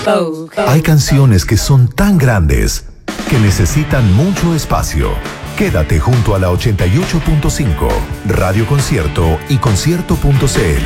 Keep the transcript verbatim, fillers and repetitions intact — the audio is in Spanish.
Hay canciones que son tan grandes que necesitan mucho espacio. Quédate junto a la ochenta y ocho punto cinco, Radio Concierto y concierto punto cl.